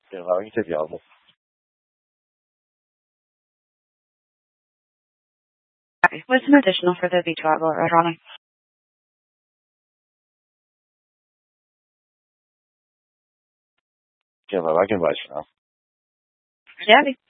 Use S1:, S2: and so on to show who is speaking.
S1: Vai interiamo.
S2: Okay. What's an additional for the V12 or Ronnie?
S1: Vai che vai, no?
S2: Daddy.